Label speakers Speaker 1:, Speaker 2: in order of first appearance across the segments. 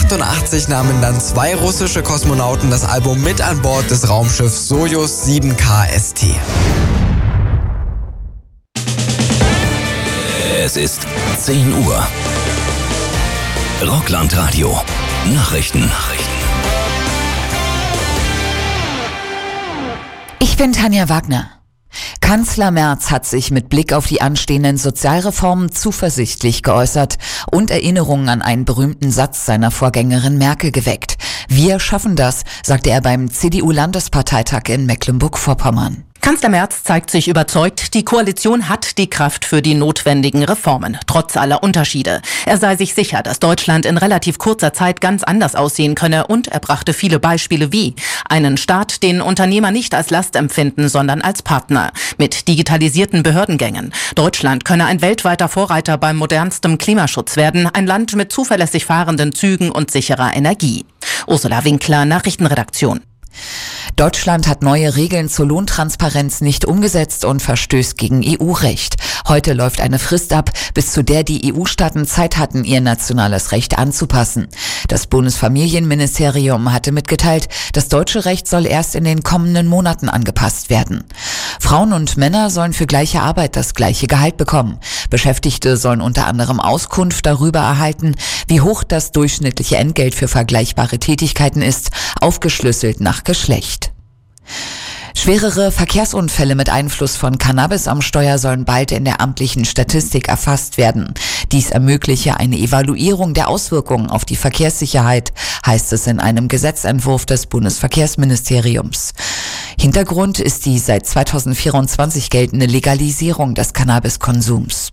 Speaker 1: 1988 nahmen dann 2 russische Kosmonauten das Album mit an Bord des Raumschiffs Sojus 7K-ST.
Speaker 2: Es ist 10 Uhr. Rockland-Radio. Nachrichten.
Speaker 3: Ich bin Tanja Wagner. Kanzler Merz hat sich mit Blick auf die anstehenden Sozialreformen zuversichtlich geäußert und Erinnerungen an einen berühmten Satz seiner Vorgängerin Merkel geweckt. Wir schaffen das, sagte er beim CDU-Landesparteitag in Mecklenburg-Vorpommern.
Speaker 4: Kanzler Merz zeigt sich überzeugt, die Koalition hat die Kraft für die notwendigen Reformen, trotz aller Unterschiede. Er sei sich sicher, dass Deutschland in relativ kurzer Zeit ganz anders aussehen könne, und er brachte viele Beispiele wie einen Staat, den Unternehmer nicht als Last empfinden, sondern als Partner, mit digitalisierten Behördengängen. Deutschland könne ein weltweiter Vorreiter beim modernstem Klimaschutz werden, ein Land mit zuverlässig fahrenden Zügen und sicherer Energie. Ursula Winkler, Nachrichtenredaktion.
Speaker 3: Deutschland hat neue Regeln zur Lohntransparenz nicht umgesetzt und verstößt gegen EU-Recht. Heute läuft eine Frist ab, bis zu der die EU-Staaten Zeit hatten, ihr nationales Recht anzupassen. Das Bundesfamilienministerium hatte mitgeteilt, das deutsche Recht soll erst in den kommenden Monaten angepasst werden. Frauen und Männer sollen für gleiche Arbeit das gleiche Gehalt bekommen. Beschäftigte sollen unter anderem Auskunft darüber erhalten, wie hoch das durchschnittliche Entgelt für vergleichbare Tätigkeiten ist, aufgeschlüsselt nach Geschlecht. Schwerere Verkehrsunfälle mit Einfluss von Cannabis am Steuer sollen bald in der amtlichen Statistik erfasst werden. Dies ermögliche eine Evaluierung der Auswirkungen auf die Verkehrssicherheit, heißt es in einem Gesetzentwurf des Bundesverkehrsministeriums. Hintergrund ist die seit 2024 geltende Legalisierung des Cannabiskonsums.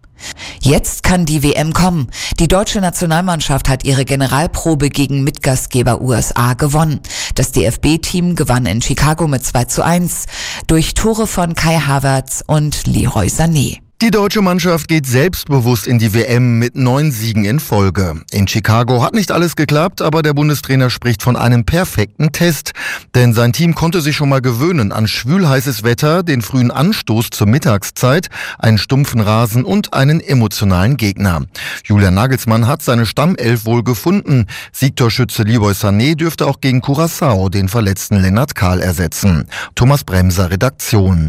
Speaker 3: Jetzt kann die WM kommen. Die deutsche Nationalmannschaft hat ihre Generalprobe gegen Mitgastgeber USA gewonnen. Das DFB-Team gewann in Chicago mit 2:1 durch Tore von Kai Havertz und Leroy Sané.
Speaker 5: Die deutsche Mannschaft geht selbstbewusst in die WM mit 9 Siegen in Folge. In Chicago hat nicht alles geklappt, aber der Bundestrainer spricht von einem perfekten Test. Denn sein Team konnte sich schon mal gewöhnen an schwülheißes Wetter, den frühen Anstoß zur Mittagszeit, einen stumpfen Rasen und einen emotionalen Gegner. Julian Nagelsmann hat seine Stammelf wohl gefunden. Siegtorschütze Leroy Sané dürfte auch gegen Curaçao den verletzten Lennart Kahl ersetzen. Thomas Bremser, Redaktion.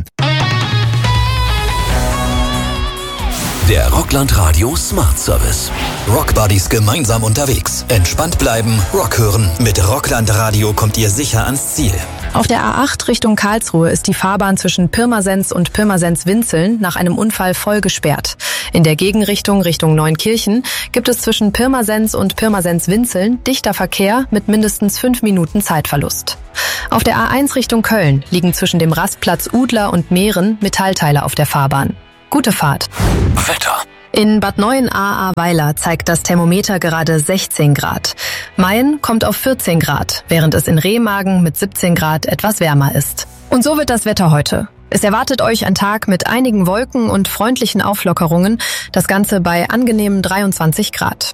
Speaker 2: Der Rockland-Radio Smart Service. Rockbuddies gemeinsam unterwegs. Entspannt bleiben, Rock hören. Mit Rockland-Radio kommt ihr sicher ans Ziel.
Speaker 6: Auf der A8 Richtung Karlsruhe ist die Fahrbahn zwischen Pirmasens und Pirmasens-Winzeln nach einem Unfall voll gesperrt. In der Gegenrichtung Richtung Neunkirchen gibt es zwischen Pirmasens und Pirmasens-Winzeln dichter Verkehr mit mindestens 5 Minuten Zeitverlust. Auf der A1 Richtung Köln liegen zwischen dem Rastplatz Udler und Mehren Metallteile auf der Fahrbahn. Gute Fahrt.
Speaker 2: Wetter.
Speaker 6: In Bad Neuenahr-Ahrweiler zeigt das Thermometer gerade 16 Grad. Mayen kommt auf 14 Grad, während es in Remagen mit 17 Grad etwas wärmer ist. Und so wird das Wetter heute. Es erwartet euch ein Tag mit einigen Wolken und freundlichen Auflockerungen, das Ganze bei angenehmen 23 Grad.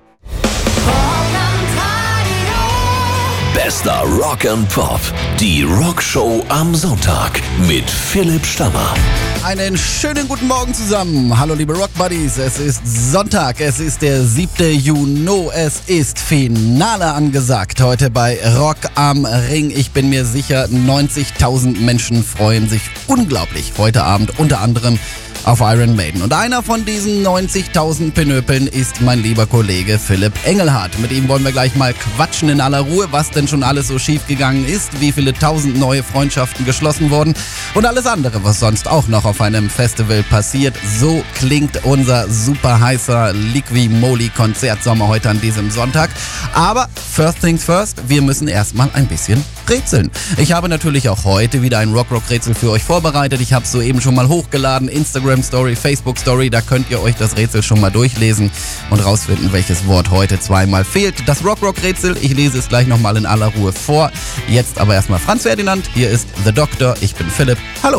Speaker 2: Bester Rock and Pop. Die Rockshow am Sonntag mit Philipp Stammer.
Speaker 7: Einen schönen guten Morgen zusammen. Hallo liebe Rock-Buddies, es ist Sonntag, es ist der 7. Juni, es ist Finale angesagt heute bei Rock am Ring. Ich bin mir sicher, 90.000 Menschen freuen sich unglaublich heute Abend, unter anderem auf Iron Maiden. Und einer von diesen 90.000 Pinöpeln ist mein lieber Kollege Philipp Engelhardt. Mit ihm wollen wir gleich mal quatschen in aller Ruhe, was denn schon alles so schief gegangen ist, wie viele tausend neue Freundschaften geschlossen wurden und alles andere, was sonst auch noch auf einem Festival passiert. So klingt unser super heißer Liqui-Moly-Konzertsommer heute an diesem Sonntag. Aber first things first, wir müssen erstmal ein bisschen rätseln. Ich habe natürlich auch heute wieder ein Rock-Rätsel für euch vorbereitet. Ich habe es soeben schon mal hochgeladen, Instagram-Story, Facebook-Story, da könnt ihr euch das Rätsel schon mal durchlesen und rausfinden, welches Wort heute zweimal fehlt. Das Rock-Rätsel, ich lese es gleich nochmal in aller Ruhe vor. Jetzt aber erstmal Franz Ferdinand, hier ist The Doctor, ich bin Philipp, hallo.